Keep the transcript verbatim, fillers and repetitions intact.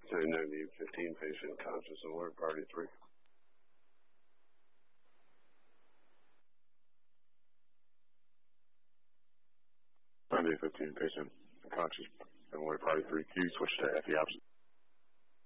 ten ninety, fifteen patient conscious alert, party three. ninety, fifteen patient conscious alert, party three Q, switch to F E absent.